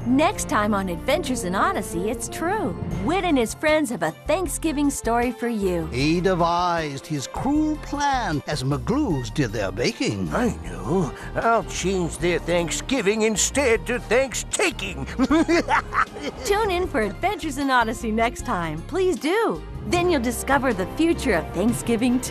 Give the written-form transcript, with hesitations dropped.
Next time on Adventures in Odyssey, it's true. Wit and his friends have a Thanksgiving story for you. He devised his cruel plan as McGlues did their baking. I know. I'll change their Thanksgiving instead to Thanks-taking. Tune in for Adventures in Odyssey next time. Please do. Then you'll discover the future of Thanksgiving, too.